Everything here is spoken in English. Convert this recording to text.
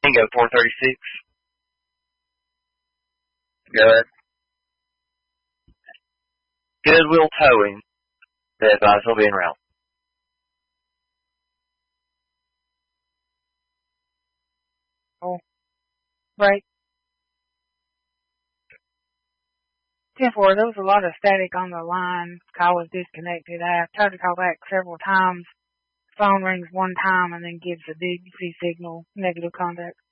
Bingo 436. Go ahead. Goodwill Towing. They advise he'll be en route. Oh. Right. 10-4, there was a lot of static on the line. Call was disconnected. I tried to call back several times. Phone rings one time and then gives a DVC signal, negative contact.